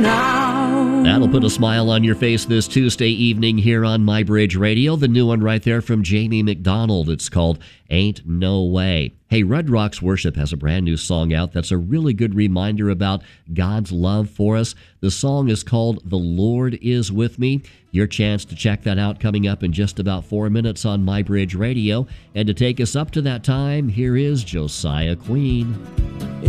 That'll put a smile on your face this Tuesday evening here on My Bridge Radio. The new one right there from Jamie McDonald. It's called Ain't No Way. Hey, Red Rocks Worship has a brand new song out that's a really good reminder about God's love for us. The song is called The Lord Is With Me. Your chance to check that out coming up in just about 4 minutes on My Bridge Radio. And to take us up to that time, here is Josiah Queen.